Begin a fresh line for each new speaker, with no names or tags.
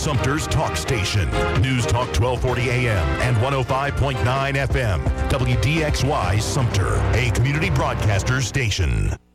Sumter's talk station. News Talk 1240 AM and 105.9 FM. WDXY Sumter, a community broadcaster station.